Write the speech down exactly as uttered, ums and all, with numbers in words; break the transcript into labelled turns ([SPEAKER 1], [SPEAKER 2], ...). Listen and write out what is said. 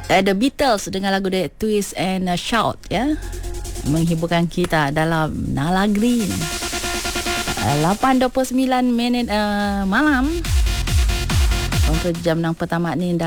[SPEAKER 1] uh, The Beatles dengan lagu dia Twist and uh, Shout ya, menghiburkan kita dalam Nala Green. uh, lapan dua puluh sembilan minit uh, malam untuk jam enam pertama ni.